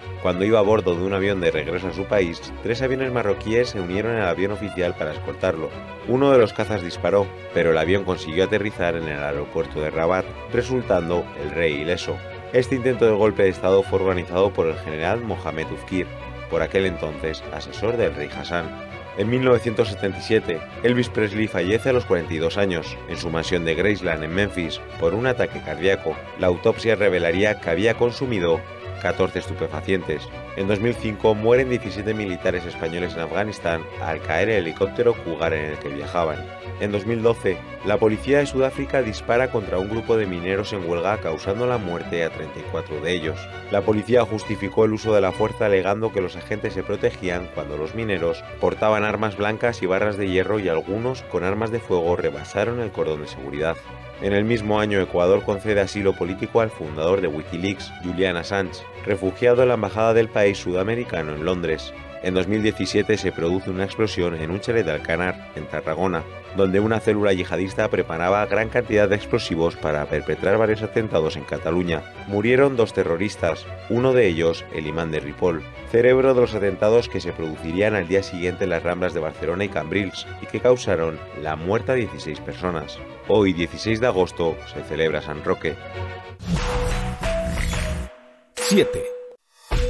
Cuando iba a bordo de un avión de regreso a su país, 3 aviones marroquíes se unieron al avión oficial para escoltarlo. Uno de los cazas disparó, pero el avión consiguió aterrizar en el aeropuerto de Rabat, resultando el rey ileso. Este intento de golpe de Estado fue organizado por el general Mohamed Oufkir, por aquel entonces asesor del rey Hassan. En 1977, Elvis Presley fallece a los 42 años, en su mansión de Graceland en Memphis, por un ataque cardíaco. La autopsia revelaría que había consumido 14 estupefacientes. En 2005 mueren 17 militares españoles en Afganistán al caer el helicóptero Cougar en el que viajaban. En 2012, la policía de Sudáfrica dispara contra un grupo de mineros en huelga causando la muerte a 34 de ellos. La policía justificó el uso de la fuerza alegando que los agentes se protegían cuando los mineros portaban armas blancas y barras de hierro y algunos con armas de fuego rebasaron el cordón de seguridad. En el mismo año, Ecuador concede asilo político al fundador de Wikileaks, Julian Assange, refugiado en la embajada del país sudamericano en Londres. En 2017 se produce una explosión en un chalet de Alcanar, en Tarragona, donde una célula yihadista preparaba gran cantidad de explosivos para perpetrar varios atentados en Cataluña. Murieron 2 terroristas, uno de ellos el imán de Ripoll, cerebro de los atentados que se producirían al día siguiente en las Ramblas de Barcelona y Cambrils y que causaron la muerte a 16 personas. Hoy, 16 de agosto, se celebra San Roque. 7.